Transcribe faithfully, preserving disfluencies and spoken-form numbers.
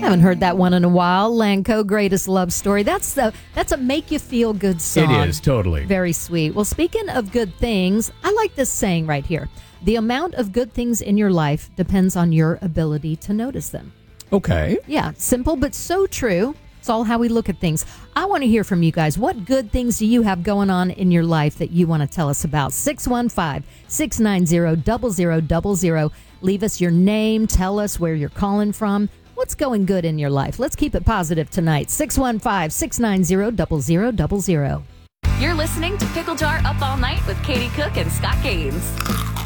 Haven't heard that one in a while. Lanco, Greatest Love Story. That's the that's a make you feel good song. It is, totally. Very sweet. Well, speaking of good things, I like this saying right here. The amount of good things in your life depends on your ability to notice them. Okay. Yeah, simple but so true. It's all how we look at things. I want to hear from you guys. What good things do you have going on in your life that you want to tell us about? six one five, six nine zero, zero zero zero zero. Leave us your name. Tell us where you're calling from. What's going good in your life? Let's keep it positive tonight. six one five, six nine zero, zero zero zero zero. You're listening to Pickle Jar Up All Night with Katie Cook and Scott Gaines.